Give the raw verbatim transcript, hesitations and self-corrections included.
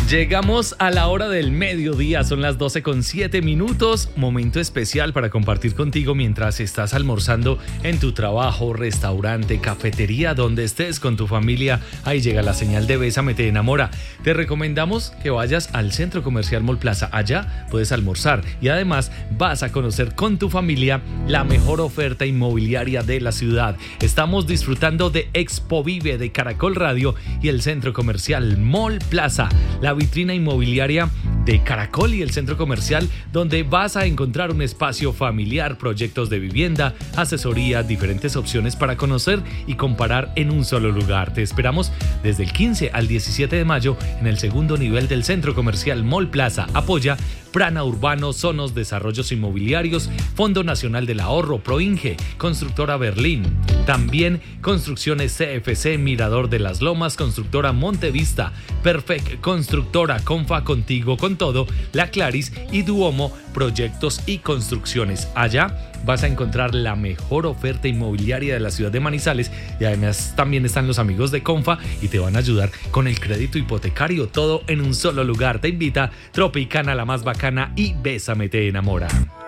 Llegamos a la hora del mediodía, son las doce con siete minutos, momento especial para compartir contigo mientras estás almorzando en tu trabajo, restaurante, cafetería, donde estés con tu familia. Ahí llega la señal de Bésame te enamora. Te recomendamos que vayas al Centro Comercial Mall Plaza, allá puedes almorzar y además vas a conocer con tu familia la mejor oferta inmobiliaria de la ciudad. Estamos disfrutando de Expo Vive de Caracol Radio y el Centro Comercial Mall Plaza, la vitrina inmobiliaria de Caracol y el centro comercial, donde vas a encontrar un espacio familiar, proyectos de vivienda, asesoría, diferentes opciones para conocer y comparar en un solo lugar. Te esperamos desde el quince al diecisiete de mayo en el segundo nivel del Centro Comercial Mall Plaza. Apoya Prana Urbano, Sonos Desarrollos Inmobiliarios, Fondo Nacional del Ahorro, Proinge, Constructora Berlín. También Construcciones C F C, Mirador de las Lomas, Constructora Montevista, Perfect Constructora, Confa Contigo con Todo, La Claris y Duomo Proyectos y Construcciones. Allá vas a encontrar la mejor oferta inmobiliaria de la ciudad de Manizales y además también están los amigos de Confa y te van a ayudar con el crédito hipotecario, todo en un solo lugar. Te invita Tropicana, la más bacana, y Bésame te enamora.